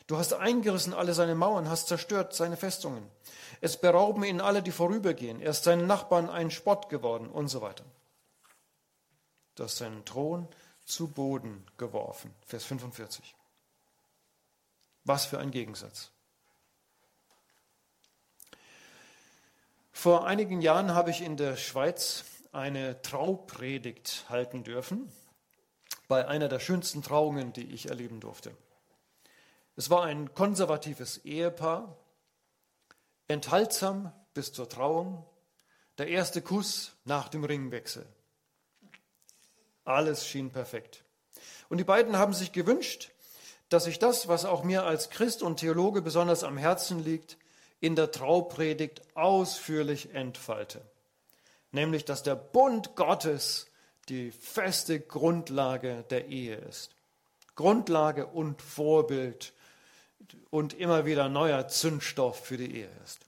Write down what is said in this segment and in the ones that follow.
Du hast eingerissen alle seine Mauern, hast zerstört seine Festungen. Es berauben ihn alle, die vorübergehen. Er ist seinen Nachbarn ein Spott geworden und so weiter. Du hast seinen Thron zu Boden geworfen. Vers 45. Was für ein Gegensatz. Vor einigen Jahren habe ich in der Schweiz eine Traupredigt halten dürfen, bei einer der schönsten Trauungen, die ich erleben durfte. Es war ein konservatives Ehepaar, enthaltsam bis zur Trauung, der erste Kuss nach dem Ringwechsel. Alles schien perfekt. Und die beiden haben sich gewünscht, dass ich das, was auch mir als Christ und Theologe besonders am Herzen liegt, in der Traupredigt ausführlich entfalte. Nämlich, dass der Bund Gottes die feste Grundlage der Ehe ist. Grundlage und Vorbild und immer wieder neuer Zündstoff für die Ehe ist.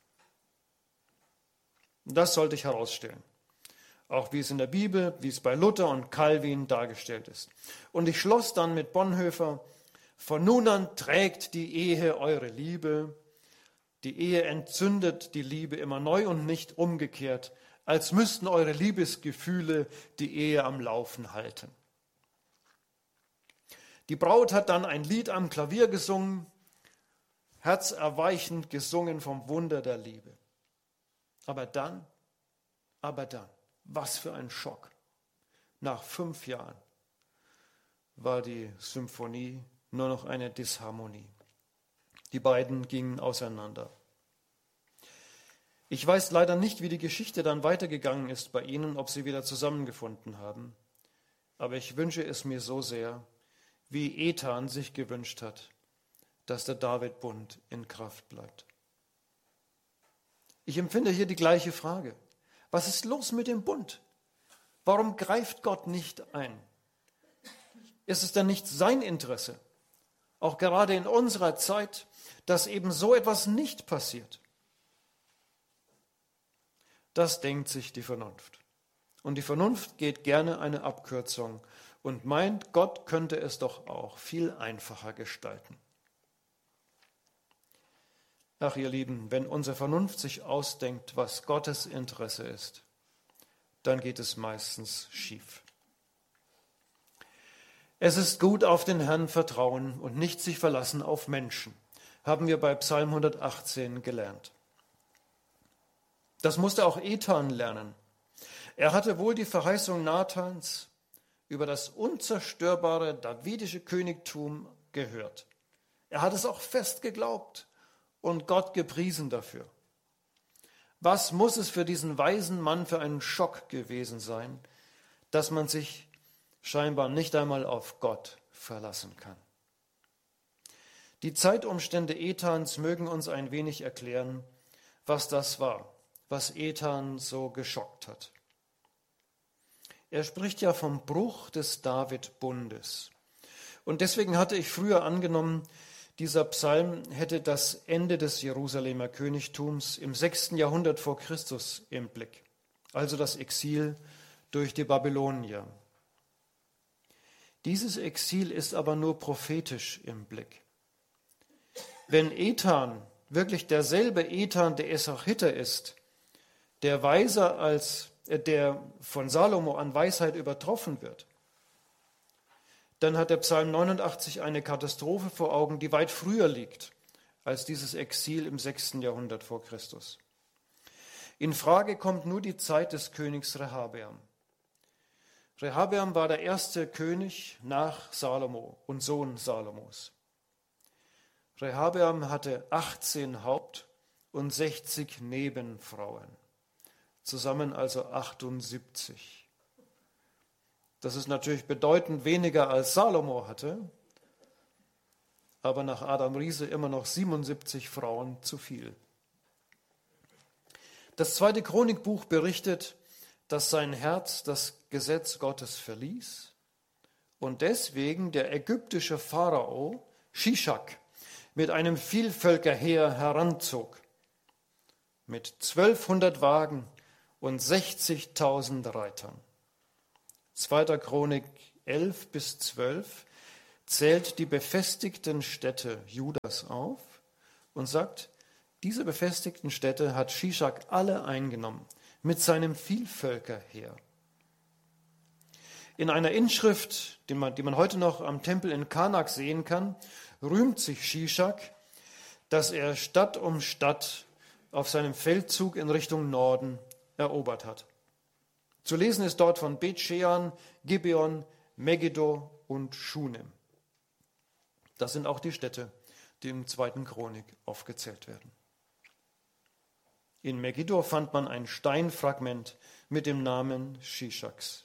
Das sollte ich herausstellen. Auch wie es in der Bibel, wie es bei Luther und Calvin dargestellt ist. Und ich schloss dann mit Bonhoeffer: Von nun an trägt die Ehe eure Liebe. Die Ehe entzündet die Liebe immer neu und nicht umgekehrt, als müssten eure Liebesgefühle die Ehe am Laufen halten. Die Braut hat dann ein Lied am Klavier gesungen, herzerweichend gesungen vom Wunder der Liebe. Aber dann, was für ein Schock. Nach 5 Jahren war die Symphonie nur noch eine Disharmonie. Die beiden gingen auseinander. Ich weiß leider nicht, wie die Geschichte dann weitergegangen ist bei ihnen, ob sie wieder zusammengefunden haben. Aber ich wünsche es mir so sehr, wie Ethan sich gewünscht hat, dass der David-Bund in Kraft bleibt. Ich empfinde hier die gleiche Frage. Was ist los mit dem Bund? Warum greift Gott nicht ein? Ist es denn nicht sein Interesse, auch gerade in unserer Zeit, dass eben so etwas nicht passiert? Das denkt sich die Vernunft. Und die Vernunft geht gerne eine Abkürzung und meint, Gott könnte es doch auch viel einfacher gestalten. Ach, ihr Lieben, wenn unsere Vernunft sich ausdenkt, was Gottes Interesse ist, dann geht es meistens schief. Es ist gut, auf den Herrn vertrauen und nicht sich verlassen auf Menschen, haben wir bei Psalm 118 gelernt. Das musste auch Ethan lernen. Er hatte wohl die Verheißung Nathans über das unzerstörbare davidische Königtum gehört. Er hat es auch fest geglaubt und Gott gepriesen dafür. Was muss es für diesen weisen Mann für einen Schock gewesen sein, dass man sich scheinbar nicht einmal auf Gott verlassen kann. Die Zeitumstände Ethans mögen uns ein wenig erklären, was das war, was Ethan so geschockt hat. Er spricht ja vom Bruch des David-Bundes. Und deswegen hatte ich früher angenommen, dieser Psalm hätte das Ende des Jerusalemer Königtums im 6. Jahrhundert vor Christus im Blick, also das Exil durch die Babylonier. Dieses Exil ist aber nur prophetisch im Blick. Wenn Ethan wirklich derselbe Ethan der Esachiter ist, der weiser als der von Salomo an Weisheit übertroffen wird, dann hat der Psalm 89 eine Katastrophe vor Augen, die weit früher liegt als dieses Exil im 6. Jahrhundert vor Christus. In Frage kommt nur die Zeit des Königs Rehabeam. Rehabeam war der erste König nach Salomo und Sohn Salomos. Rehabeam hatte 18 Haupt- und 60 Nebenfrauen, zusammen also 78. Das ist natürlich bedeutend weniger als Salomo hatte, aber nach Adam Riese immer noch 77 Frauen zu viel. Das 2. Chronikbuch berichtet, dass sein Herz das Gesetz Gottes verließ und deswegen der ägyptische Pharao Shishak mit einem Vielvölkerheer heranzog, mit 1200 Wagen und 60.000 Reitern. 2. Chronik 11 bis 12 zählt die befestigten Städte Judas auf und sagt, diese befestigten Städte hat Shishak alle eingenommen mit seinem Vielvölkerheer. In einer Inschrift, die man heute noch am Tempel in Karnak sehen kann, rühmt sich Shishak, dass er Stadt um Stadt auf seinem Feldzug in Richtung Norden erobert hat. Zu lesen ist dort von Bet-Shean, Gibeon, Megiddo und Shunem. Das sind auch die Städte, die im 2. Chronik aufgezählt werden. In Megiddo fand man ein Steinfragment mit dem Namen Shishaks.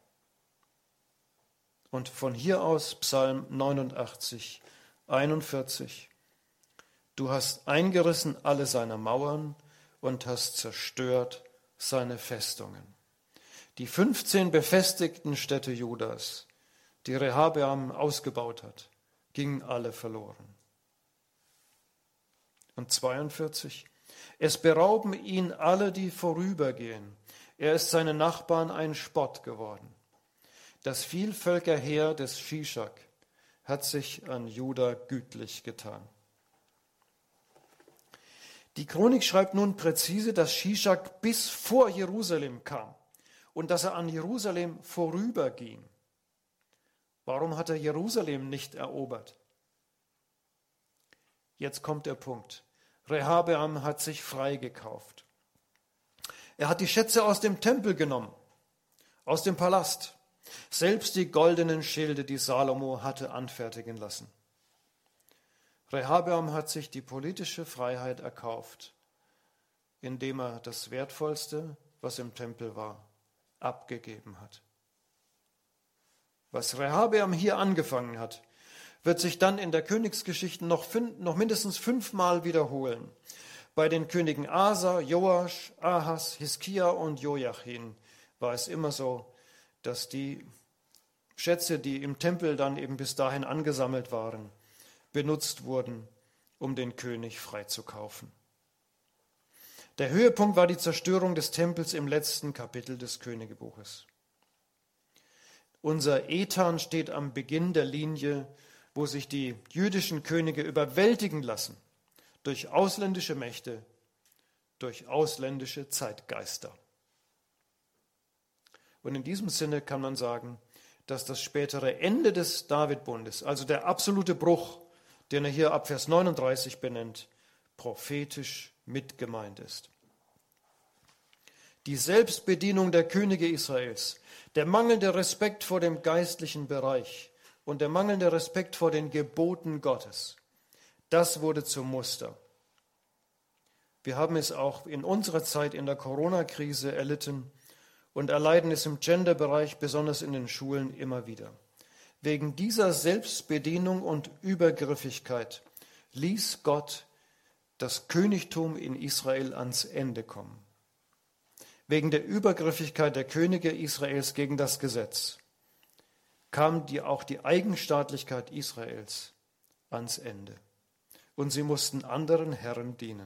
Und von hier aus Psalm 89, 41. Du hast eingerissen alle seine Mauern und hast zerstört seine Festungen. Die 15 befestigten Städte Judas, die Rehabeam ausgebaut hat, gingen alle verloren. Und 42. Es berauben ihn alle, die vorübergehen. Er ist seinen Nachbarn ein Spott geworden. Das Vielvölkerheer des Shishak hat sich an Juda gütlich getan. Die Chronik schreibt nun präzise, dass Shishak bis vor Jerusalem kam und dass er an Jerusalem vorüberging. Warum hat er Jerusalem nicht erobert? Jetzt kommt der Punkt. Rehabeam hat sich freigekauft. Er hat die Schätze aus dem Tempel genommen, aus dem Palast. Selbst die goldenen Schilde, die Salomo hatte anfertigen lassen. Rehabeam hat sich die politische Freiheit erkauft, indem er das Wertvollste, was im Tempel war, abgegeben hat. Was Rehabeam hier angefangen hat, wird sich dann in der Königsgeschichte noch mindestens 5-mal wiederholen. Bei den Königen Asa, Joasch, Ahas, Hiskia und Joachim war es immer so, dass die Schätze, die im Tempel dann eben bis dahin angesammelt waren, benutzt wurden, um den König freizukaufen. Der Höhepunkt war die Zerstörung des Tempels im letzten Kapitel des Königebuches. Unser Ethan steht am Beginn der Linie, wo sich die jüdischen Könige überwältigen lassen durch ausländische Mächte, durch ausländische Zeitgeister. Und in diesem Sinne kann man sagen, dass das spätere Ende des Davidbundes, also der absolute Bruch, den er hier ab Vers 39 benennt, prophetisch mitgemeint ist. Die Selbstbedienung der Könige Israels, der mangelnde Respekt vor dem geistlichen Bereich und der mangelnde Respekt vor den Geboten Gottes, das wurde zum Muster. Wir haben es auch in unserer Zeit in der Corona-Krise erlitten und erleiden es im Gender-Bereich, besonders in den Schulen, immer wieder. Wegen dieser Selbstbedienung und Übergriffigkeit ließ Gott das Königtum in Israel ans Ende kommen. Wegen der Übergriffigkeit der Könige Israels gegen das Gesetz kam auch die Eigenstaatlichkeit Israels ans Ende. Und sie mussten anderen Herren dienen.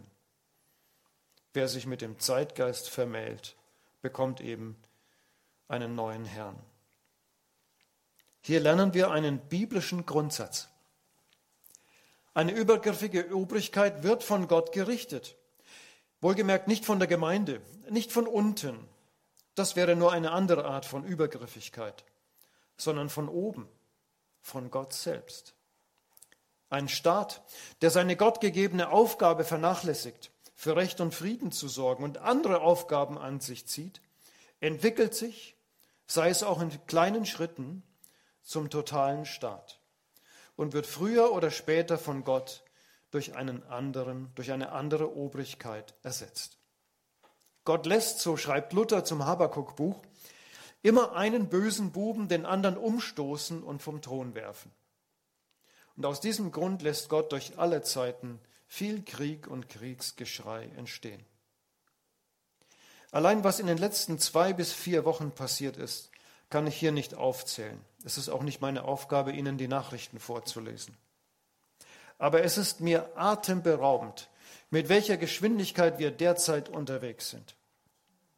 Wer sich mit dem Zeitgeist vermählt, bekommt eben einen neuen Herrn. Hier lernen wir einen biblischen Grundsatz. Eine übergriffige Obrigkeit wird von Gott gerichtet. Wohlgemerkt nicht von der Gemeinde, nicht von unten. Das wäre nur eine andere Art von Übergriffigkeit, sondern von oben, von Gott selbst. Ein Staat, der seine gottgegebene Aufgabe vernachlässigt, für Recht und Frieden zu sorgen und andere Aufgaben an sich zieht, entwickelt sich, sei es auch in kleinen Schritten, zum totalen Staat und wird früher oder später von Gott durch eine andere Obrigkeit ersetzt. Gott lässt, so schreibt Luther zum Habakuk-Buch, immer einen bösen Buben den anderen umstoßen und vom Thron werfen. Und aus diesem Grund lässt Gott durch alle Zeiten viel Krieg und Kriegsgeschrei entstehen. Allein was in den letzten 2 bis 4 Wochen passiert ist, kann ich hier nicht aufzählen. Es ist auch nicht meine Aufgabe, Ihnen die Nachrichten vorzulesen. Aber es ist mir atemberaubend, mit welcher Geschwindigkeit wir derzeit unterwegs sind.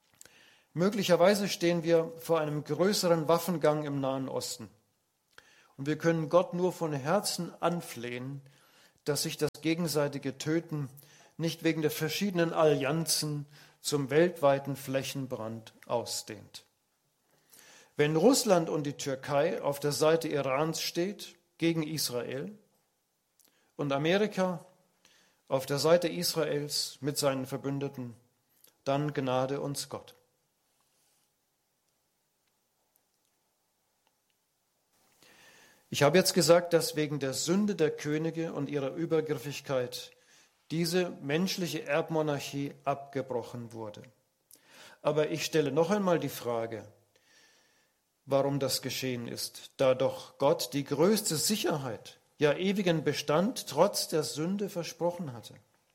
Möglicherweise stehen wir vor einem größeren Waffengang im Nahen Osten. Und wir können Gott nur von Herzen anflehen, dass sich das gegenseitige Töten nicht wegen der verschiedenen Allianzen zum weltweiten Flächenbrand ausdehnt. Wenn Russland und die Türkei auf der Seite Irans steht gegen Israel und Amerika auf der Seite Israels mit seinen Verbündeten, dann gnade uns Gott. Ich habe jetzt gesagt, dass wegen der Sünde der Könige und ihrer Übergriffigkeit diese menschliche Erbmonarchie abgebrochen wurde. Aber ich stelle noch einmal die Frage, warum das geschehen ist, da doch Gott die größte Sicherheit, ja ewigen Bestand trotz der Sünde versprochen hatte.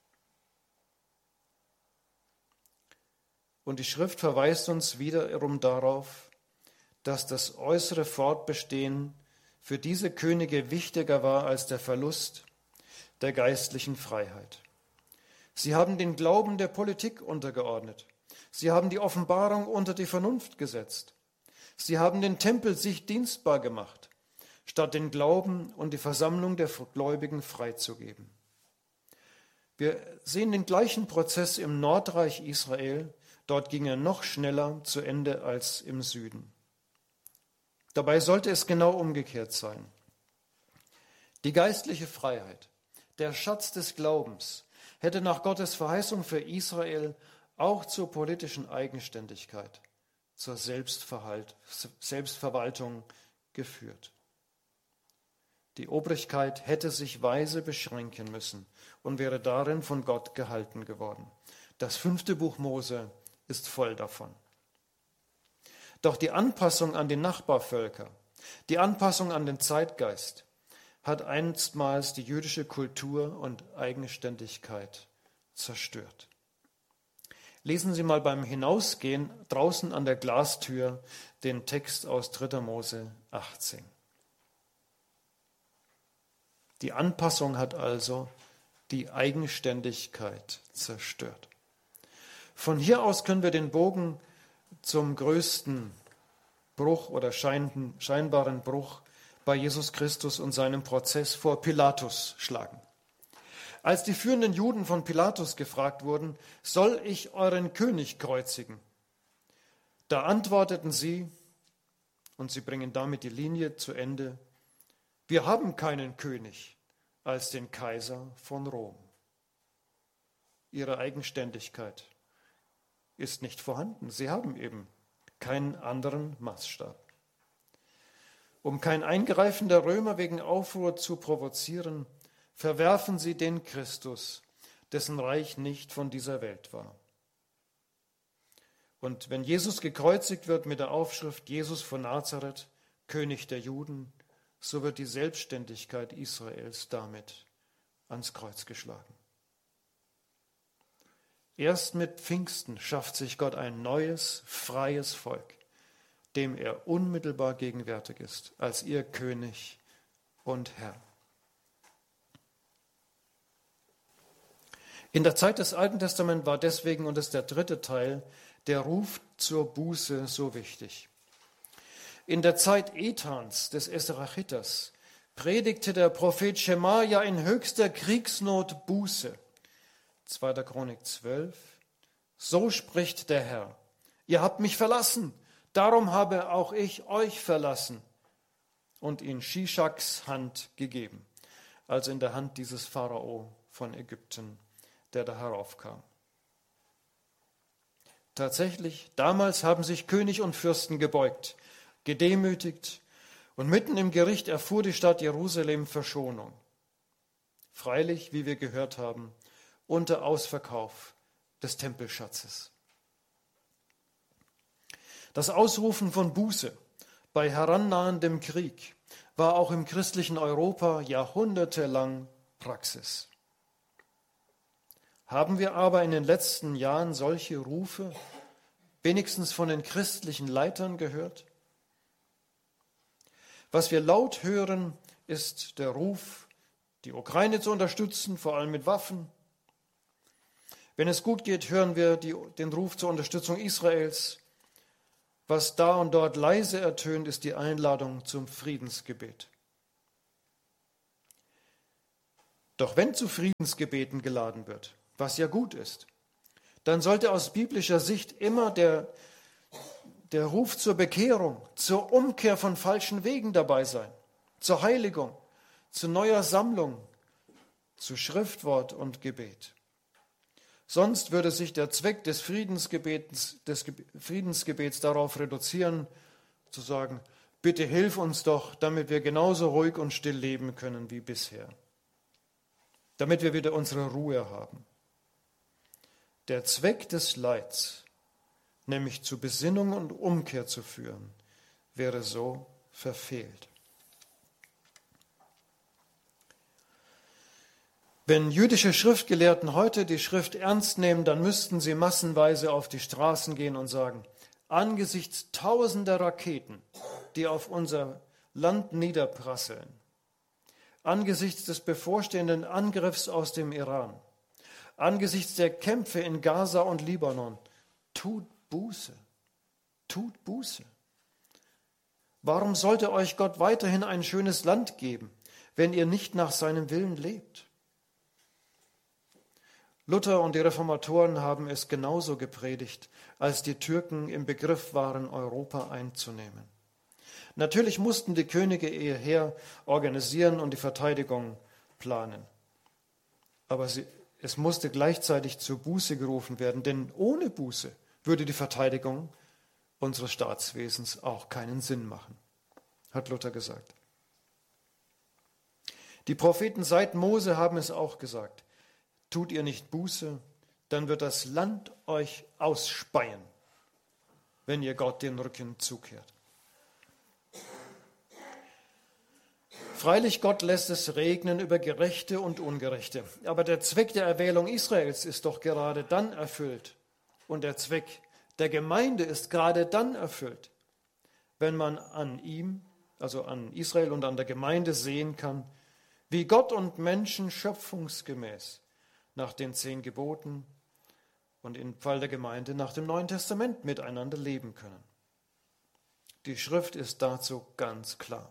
Und die Schrift verweist uns wiederum darauf, dass das äußere Fortbestehen für diese Könige wichtiger war als der Verlust der geistlichen Freiheit. Sie haben den Glauben der Politik untergeordnet. Sie haben die Offenbarung unter die Vernunft gesetzt. Sie haben den Tempel sich dienstbar gemacht, statt den Glauben und die Versammlung der Gläubigen freizugeben. Wir sehen den gleichen Prozess im Nordreich Israel. Dort ging er noch schneller zu Ende als im Süden. Dabei sollte es genau umgekehrt sein. Die geistliche Freiheit, der Schatz des Glaubens, hätte nach Gottes Verheißung für Israel auch zur politischen Eigenständigkeit, zur Selbstverwaltung geführt. Die Obrigkeit hätte sich weise beschränken müssen und wäre darin von Gott gehalten geworden. Das 5. Buch Mose ist voll davon. Doch die Anpassung an die Nachbarvölker, die Anpassung an den Zeitgeist hat einstmals die jüdische Kultur und Eigenständigkeit zerstört. Lesen Sie mal beim Hinausgehen draußen an der Glastür den Text aus 3. Mose 18. Die Anpassung hat also die Eigenständigkeit zerstört. Von hier aus können wir den Bogen zum größten Bruch oder scheinbaren Bruch bei Jesus Christus und seinem Prozess vor Pilatus schlagen. Als die führenden Juden von Pilatus gefragt wurden, soll ich euren König kreuzigen? Da antworteten sie, und sie bringen damit die Linie zu Ende, wir haben keinen König als den Kaiser von Rom. Ihre Eigenständigkeit ist nicht vorhanden. Sie haben eben keinen anderen Maßstab. Um kein Eingreifen der Römer wegen Aufruhr zu provozieren, verwerfen sie den Christus, dessen Reich nicht von dieser Welt war. Und wenn Jesus gekreuzigt wird mit der Aufschrift Jesus von Nazareth, König der Juden, so wird die Selbstständigkeit Israels damit ans Kreuz geschlagen. Erst mit Pfingsten schafft sich Gott ein neues, freies Volk, dem er unmittelbar gegenwärtig ist, als ihr König und Herr. In der Zeit des Alten Testaments war deswegen, und das ist der 3. Teil, der Ruf zur Buße so wichtig. In der Zeit Ethans, des Esrachitas, predigte der Prophet Schemaja in höchster Kriegsnot Buße. 2. Chronik 12. So spricht der Herr: Ihr habt mich verlassen, darum habe auch ich euch verlassen und in Shischaks Hand gegeben, also in der Hand dieses Pharao von Ägypten, der da heraufkam. Tatsächlich, damals haben sich König und Fürsten gebeugt, gedemütigt, und mitten im Gericht erfuhr die Stadt Jerusalem Verschonung. Freilich, wie wir gehört haben, unter Ausverkauf des Tempelschatzes. Das Ausrufen von Buße bei herannahendem Krieg war auch im christlichen Europa jahrhundertelang Praxis. Haben wir aber in den letzten Jahren solche Rufe wenigstens von den christlichen Leitern gehört? Was wir laut hören, ist der Ruf, die Ukraine zu unterstützen, vor allem mit Waffen. Wenn es gut geht, hören wir den Ruf zur Unterstützung Israels. Was da und dort leise ertönt, ist die Einladung zum Friedensgebet. Doch wenn zu Friedensgebeten geladen wird, was ja gut ist, dann sollte aus biblischer Sicht immer der Ruf zur Bekehrung, zur Umkehr von falschen Wegen dabei sein, zur Heiligung, zu neuer Sammlung, zu Schriftwort und Gebet. Sonst würde sich der Zweck des Friedensgebets darauf reduzieren, zu sagen, bitte hilf uns doch, damit wir genauso ruhig und still leben können wie bisher, damit wir wieder unsere Ruhe haben. Der Zweck des Leids, nämlich zu Besinnung und Umkehr zu führen, wäre so verfehlt. Wenn jüdische Schriftgelehrten heute die Schrift ernst nehmen, dann müssten sie massenweise auf die Straßen gehen und sagen, angesichts tausender Raketen, die auf unser Land niederprasseln, angesichts des bevorstehenden Angriffs aus dem Iran, angesichts der Kämpfe in Gaza und Libanon, tut Buße, tut Buße. Warum sollte euch Gott weiterhin ein schönes Land geben, wenn ihr nicht nach seinem Willen lebt? Luther und die Reformatoren haben es genauso gepredigt, als die Türken im Begriff waren, Europa einzunehmen. Natürlich mussten die Könige ihr Heer organisieren und die Verteidigung planen. Aber es musste gleichzeitig zur Buße gerufen werden, denn ohne Buße würde die Verteidigung unseres Staatswesens auch keinen Sinn machen, hat Luther gesagt. Die Propheten seit Mose haben es auch gesagt. Tut ihr nicht Buße, dann wird das Land euch ausspeien, wenn ihr Gott den Rücken zukehrt. Freilich, Gott lässt es regnen über Gerechte und Ungerechte. Aber der Zweck der Erwählung Israels ist doch gerade dann erfüllt. Und der Zweck der Gemeinde ist gerade dann erfüllt, wenn man an ihm, also an Israel und an der Gemeinde sehen kann, wie Gott und Menschen schöpfungsgemäß nach den 10 Geboten und im Fall der Gemeinde nach dem Neuen Testament miteinander leben können. Die Schrift ist dazu ganz klar.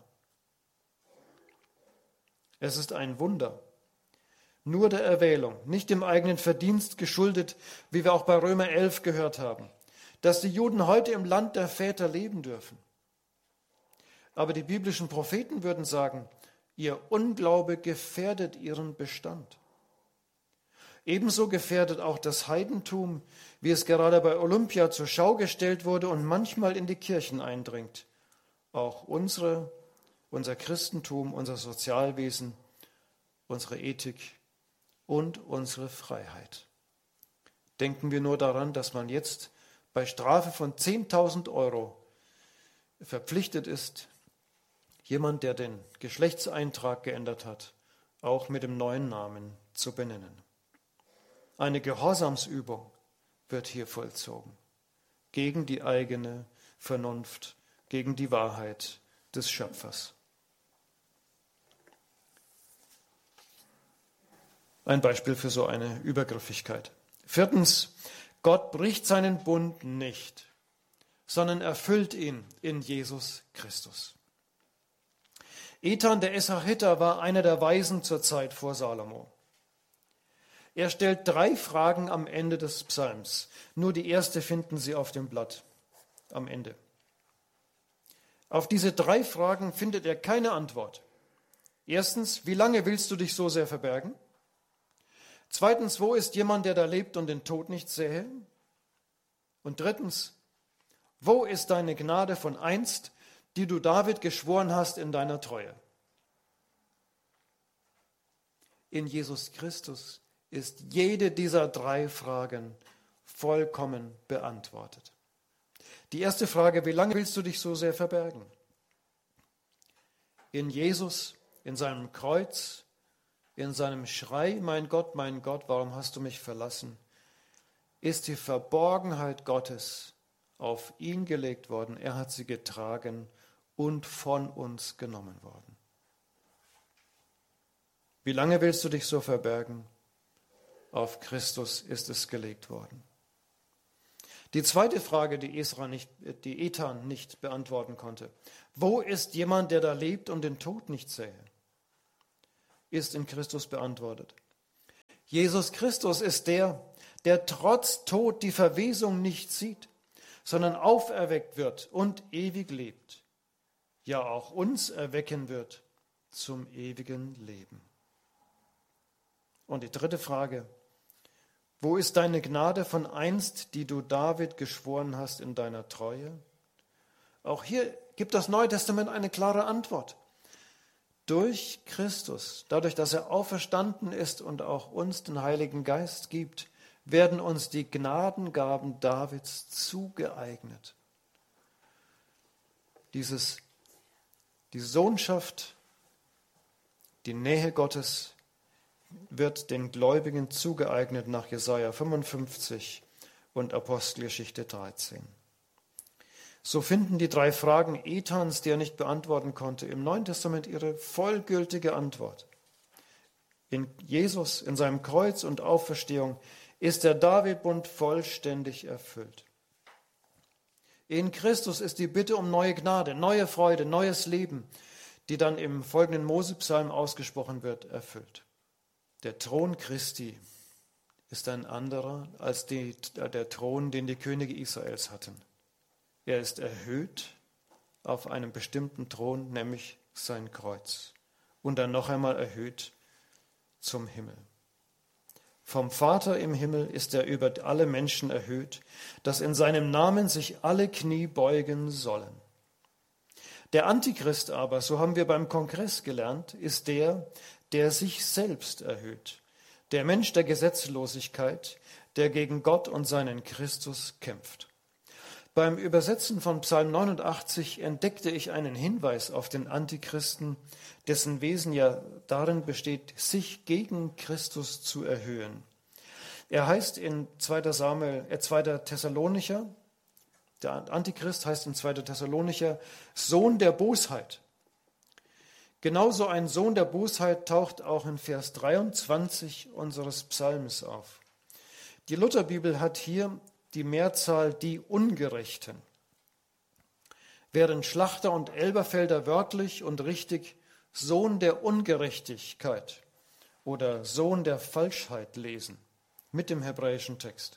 Es ist ein Wunder, nur der Erwählung, nicht dem eigenen Verdienst geschuldet, wie wir auch bei Römer 11 gehört haben, dass die Juden heute im Land der Väter leben dürfen. Aber die biblischen Propheten würden sagen, ihr Unglaube gefährdet ihren Bestand. Ebenso gefährdet auch das Heidentum, wie es gerade bei Olympia zur Schau gestellt wurde und manchmal in die Kirchen eindringt, auch unser Christentum, unser Sozialwesen, unsere Ethik und unsere Freiheit. Denken wir nur daran, dass man jetzt bei Strafe von 10.000 Euro verpflichtet ist, jemand, der den Geschlechtseintrag geändert hat, auch mit dem neuen Namen zu benennen. Eine Gehorsamsübung wird hier vollzogen, gegen die eigene Vernunft, gegen die Wahrheit des Schöpfers. Ein Beispiel für so eine Übergriffigkeit. 4. Gott bricht seinen Bund nicht, sondern erfüllt ihn in Jesus Christus. Ethan der Esarhiter war einer der Weisen zur Zeit vor Salomo. Er stellt 3 Fragen am Ende des Psalms. Nur die erste finden Sie auf dem Blatt am Ende. Auf diese 3 Fragen findet er keine Antwort. 1. Wie lange willst du dich so sehr verbergen? 2. Wo ist jemand, der da lebt und den Tod nicht sähe? Und 3. Wo ist deine Gnade von einst, die du David geschworen hast in deiner Treue? In Jesus Christus ist jede dieser 3 Fragen vollkommen beantwortet. Die erste Frage, wie lange willst du dich so sehr verbergen? In Jesus, in seinem Kreuz, in seinem Schrei, mein Gott, warum hast du mich verlassen, ist die Verborgenheit Gottes auf ihn gelegt worden. Er hat sie getragen und von uns genommen worden. Wie lange willst du dich so verbergen? Auf Christus ist es gelegt worden. Die zweite Frage, die Ethan nicht beantworten konnte. Wo ist jemand, der da lebt und den Tod nicht sähe? ist in Christus beantwortet. Jesus Christus ist der, der trotz Tod die Verwesung nicht sieht, sondern auferweckt wird und ewig lebt. Ja, auch uns erwecken wird zum ewigen Leben. Und die dritte Frage: Wo ist deine Gnade von einst, die du David geschworen hast in deiner Treue? Auch hier gibt das Neue Testament eine klare Antwort. Durch Christus, dadurch, dass er auferstanden ist und auch uns den Heiligen Geist gibt, werden uns die Gnadengaben Davids zugeeignet. Die Sohnschaft, die Nähe Gottes wird den Gläubigen zugeeignet nach Jesaja 55 und Apostelgeschichte 13. So finden die 3 Fragen Ethans, die er nicht beantworten konnte, im Neuen Testament ihre vollgültige Antwort. In Jesus, in seinem Kreuz und Auferstehung ist der Davidbund vollständig erfüllt. In Christus ist die Bitte um neue Gnade, neue Freude, neues Leben, die dann im folgenden Mosepsalm ausgesprochen wird, erfüllt. Der Thron Christi ist ein anderer als der Thron, den die Könige Israels hatten. Er ist erhöht auf einem bestimmten Thron, nämlich sein Kreuz, und dann noch einmal erhöht zum Himmel. Vom Vater im Himmel ist er über alle Menschen erhöht, dass in seinem Namen sich alle Knie beugen sollen. Der Antichrist aber, so haben wir beim Kongress gelernt, ist der, der sich selbst erhöht, der Mensch der Gesetzlosigkeit, der gegen Gott und seinen Christus kämpft. Beim Übersetzen von Psalm 89 entdeckte ich einen Hinweis auf den Antichristen, dessen Wesen ja darin besteht, sich gegen Christus zu erhöhen. Er heißt in 2. Thessalonicher, der Antichrist heißt in 2. Thessalonicher Sohn der Bosheit. Genauso ein Sohn der Bosheit taucht auch in Vers 23 unseres Psalms auf. Die Lutherbibel hat hier die Mehrzahl die Ungerechten, während Schlachter und Elberfelder wörtlich und richtig Sohn der Ungerechtigkeit oder Sohn der Falschheit lesen, mit dem hebräischen Text.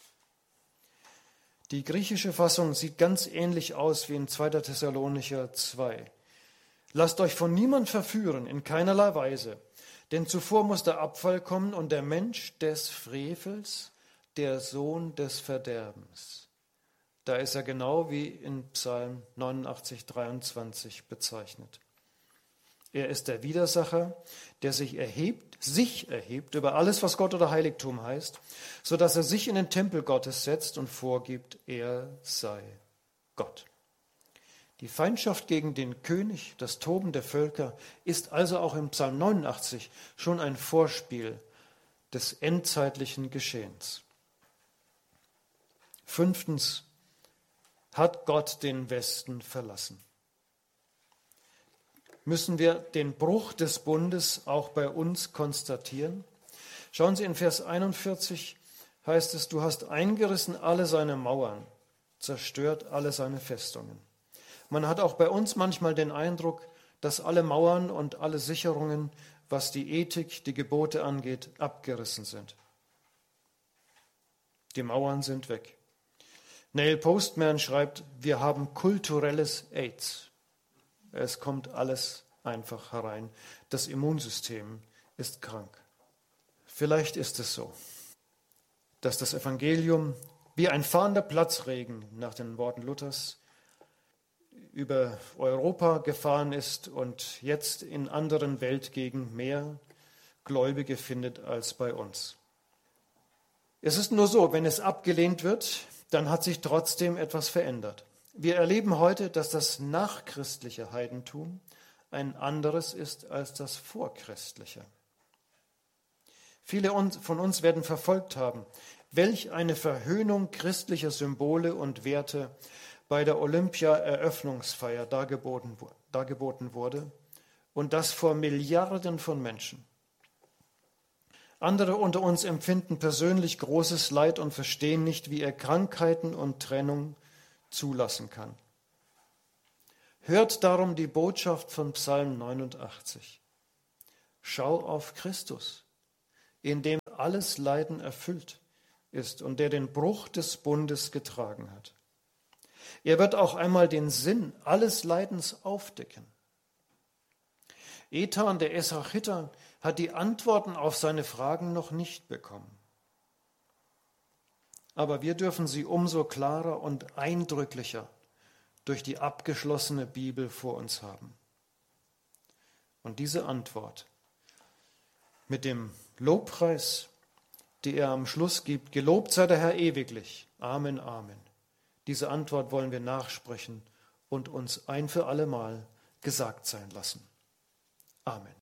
Die griechische Fassung sieht ganz ähnlich aus wie in 2. Thessalonicher 2. Lasst euch von niemand verführen, in keinerlei Weise, denn zuvor muss der Abfall kommen und der Mensch des Frevels, der Sohn des Verderbens. Da ist er genau wie in Psalm 89, 23 bezeichnet. Er ist der Widersacher, der sich erhebt über alles, was Gott oder Heiligtum heißt, sodass er sich in den Tempel Gottes setzt und vorgibt, er sei Gott. Die Feindschaft gegen den König, das Toben der Völker, ist also auch im Psalm 89 schon ein Vorspiel des endzeitlichen Geschehens. 5. Hat Gott den Westen verlassen? Müssen wir den Bruch des Bundes auch bei uns konstatieren? Schauen Sie, in Vers 41 heißt es, du hast eingerissen alle seine Mauern, zerstört alle seine Festungen. Man hat auch bei uns manchmal den Eindruck, dass alle Mauern und alle Sicherungen, was die Ethik, die Gebote angeht, abgerissen sind. Die Mauern sind weg. Neil Postman schreibt, wir haben kulturelles AIDS. Es kommt alles einfach herein. Das Immunsystem ist krank. Vielleicht ist es so, dass das Evangelium wie ein fahrender Platzregen nach den Worten Luthers über Europa gefahren ist und jetzt in anderen Weltgegenden mehr Gläubige findet als bei uns. Es ist nur so, wenn es abgelehnt wird, dann hat sich trotzdem etwas verändert. Wir erleben heute, dass das nachchristliche Heidentum ein anderes ist als das vorchristliche. Viele von uns werden verfolgt haben, welch eine Verhöhnung christlicher Symbole und Werte bei der Olympia-Eröffnungsfeier dargeboten wurde, und das vor Milliarden von Menschen. Andere unter uns empfinden persönlich großes Leid und verstehen nicht, wie er Krankheiten und Trennung zulassen kann. Hört darum die Botschaft von Psalm 89. Schau auf Christus, in dem alles Leiden erfüllt ist und der den Bruch des Bundes getragen hat. Er wird auch einmal den Sinn alles Leidens aufdecken. Ethan, der Esrachiter, hat die Antworten auf seine Fragen noch nicht bekommen. Aber wir dürfen sie umso klarer und eindrücklicher durch die abgeschlossene Bibel vor uns haben. Und diese Antwort mit dem Lobpreis, die er am Schluss gibt, gelobt sei der Herr ewiglich. Amen, Amen. Diese Antwort wollen wir nachsprechen und uns ein für allemal gesagt sein lassen. Amen.